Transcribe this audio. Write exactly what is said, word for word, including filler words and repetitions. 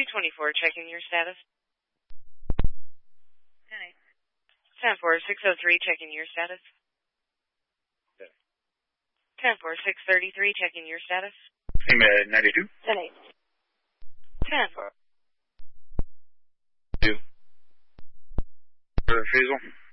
twenty-four, checking your status. ten eight. ten four, six oh three, checking your status. ten four, six thirty-three, checking your status. Med ninety-two. ten eight. ten four. Two. For Faisal.